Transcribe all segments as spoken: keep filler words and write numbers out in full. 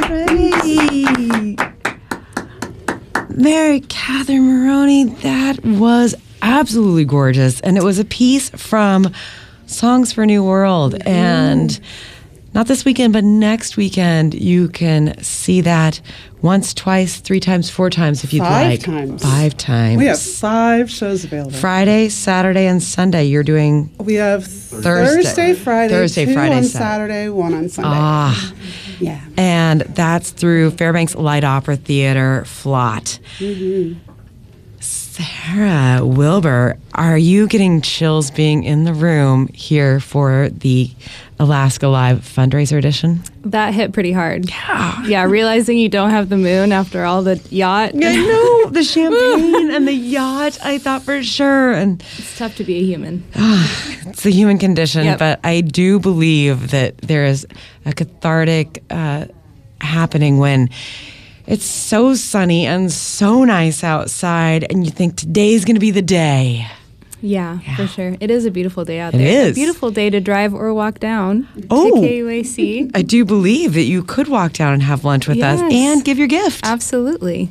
right. Mary Catherine Maroney, that was absolutely gorgeous. And it was a piece from Songs for a New World. Mm-hmm. And not this weekend, but next weekend, you can see that once, twice, three times, four times if you'd five like. Times. Five times. We have five shows available. Friday, Saturday, and Sunday. You're doing We have Thursday, Thursday, Friday, Thursday, two Friday, on Saturday. Saturday, one on Sunday. Ah. Yeah. And that's through Fairbanks Light Opera Theater, Flott. Mm-hmm. Sarah Wilbur, are you getting chills being in the room here for the Alaska Live fundraiser edition? That hit pretty hard. Yeah. Yeah, realizing you don't have the moon after all the yacht. I know, the champagne and the yacht, I thought for sure. And It's tough to be a human. it's the human condition, Yep. but I do believe that there is a cathartic uh, happening when it's so sunny and so nice outside, and you think today's going to be the day. Yeah, Yeah. for sure. It is a beautiful day out It there. is. A beautiful day to drive or walk down Oh. to K U A C. I do believe that you could walk down and have lunch with us Yes. and give your gift. Absolutely.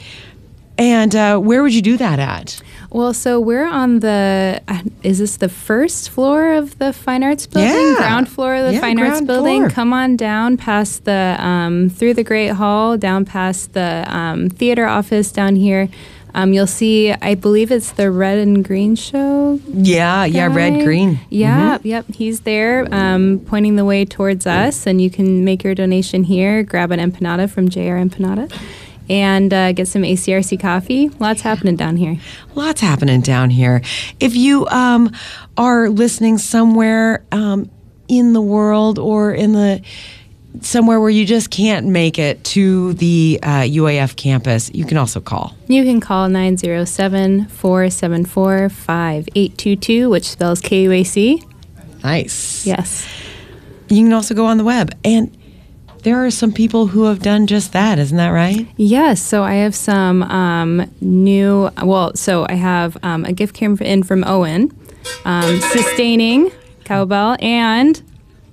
And uh, where would you do that at? Well, so we're on the, uh, is this the first floor of the Fine Arts Building? Yeah. Ground floor of the Yeah, Fine Arts ground Building. floor. Come on down past the, um, through the Great Hall, down past the um, theater office down here. Um, you'll see, I believe it's the Red and Green show. Yeah, yeah, guy. red, green. Yeah, Mhm. yep. He's there um, pointing the way towards us, and you can make your donation here, grab an empanada from J R Empanada, and uh, get some A C R C coffee. Lots happening down here. Lots happening down here. If you um, are listening somewhere um, in the world or in the somewhere where you just can't make it to the uh, U A F campus, you can also call. You can call nine zero seven, four seven four, five eight two two, which spells K U A C. Nice. Yes. You can also go on the web. And there are some people who have done just that. Isn't that right? Yes, so I have some um, new, well, so I have um, a gift came in from Owen, um, sustaining cowbell, and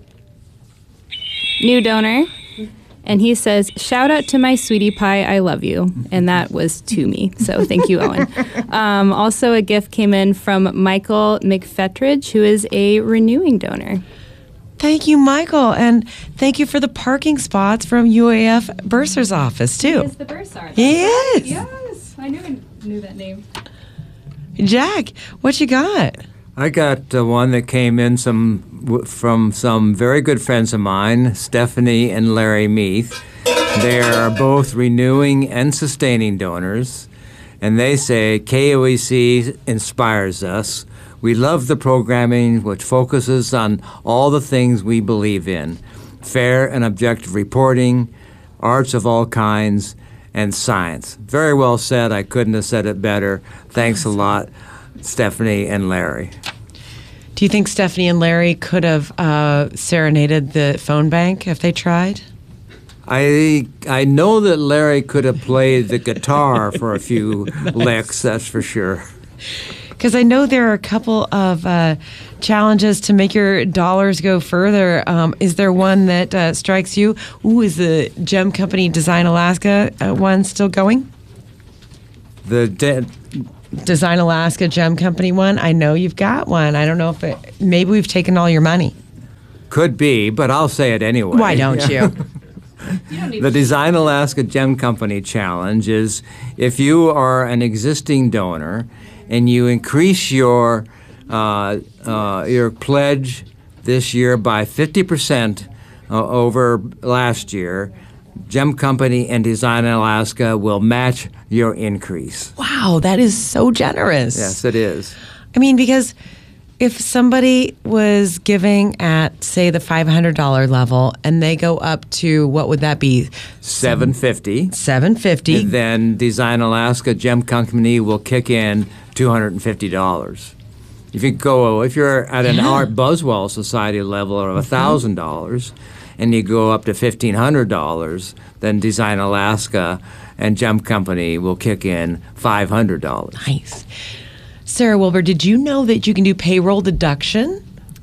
new donor. And he says, shout out to my sweetie pie, I love you. And that was to me. So thank you, Owen. Um, also, a gift came in from Michael McFetridge, who is a renewing donor. Thank you, Michael. And thank you for the parking spots from U A F Bursar's office, too. It's the Bursar. Yes. Yes, I knew I knew that name. Jack, what you got? I got uh, one that came in some w- from some very good friends of mine, Stephanie and Larry Meath. They are both renewing and sustaining donors, and they say K O A C inspires us. We love the programming, which focuses on all the things we believe in: fair and objective reporting, arts of all kinds, and science. Very well said. I couldn't have said it better. Thanks a lot, Stephanie and Larry. Do you think Stephanie and Larry could have uh, serenaded the phone bank if they tried? I I know that Larry could have played the guitar for a few licks, that's for sure. Because I know there are a couple of uh, challenges to make your dollars go further. Um, is there one that uh, strikes you? Ooh, is the Gem Company Design Alaska uh, one still going? The de- Design Alaska Gem Company one? I know you've got one. I don't know if it, maybe we've taken all your money. could be, but I'll say it anyway. Why don't you? The Design Alaska Gem Company Challenge is if you are an existing donor and you increase your uh, uh, your pledge this year by fifty percent uh, over last year, Gem Company and Design Alaska will match your increase. Wow, that is so generous. Yes, it is. I mean, because if somebody was giving at, say, the five hundred dollars level and they go up to, what would that be? seven fifty. seven fifty. And then Design Alaska Gem Company will kick in two hundred fifty dollars. If you go, if you're at an Yeah. Art Buswell Society level of one thousand dollars and you go up to fifteen hundred dollars, then Design Alaska and Gem Company will kick in five hundred dollars. Nice. Sarah Wilbur, did you know that you can do payroll deduction?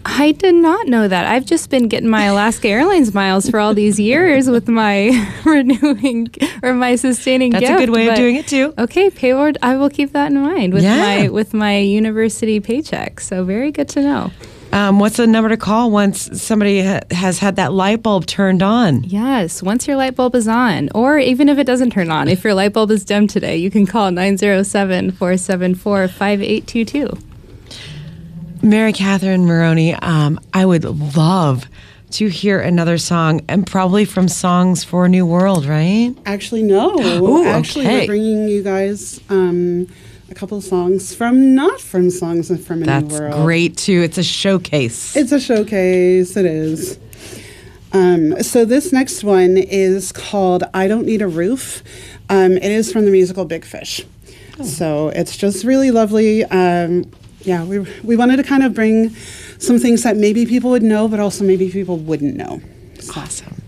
I did not know that. I've just been getting my Alaska Airlines miles for all these years with my renewing or my sustaining That's gift. a good way of but- doing it too. Okay, Payward, I will keep that in mind with Yeah. my with my university paycheck. So very good to know. Um, what's the number to call once somebody ha- has had that light bulb turned on? Yes, once your light bulb is on, or even if it doesn't turn on, if your light bulb is dim today, you can call nine zero seven, four seven four, five eight two two. Mary Catherine Maroney, um, I would love to hear another song, and probably from Songs for a New World, right? Actually, no. Ooh, Actually, okay. we're bringing you guys um, a couple of songs from not from Songs from a That's New World. great too. It's a showcase. It's a showcase. It is. Um, so this next one is called "I Don't Need a Roof." Um, it is from the musical Big Fish. So it's just really lovely. Um, yeah, we we wanted to kind of bring some things that maybe people would know, but also maybe people wouldn't know. So. Awesome.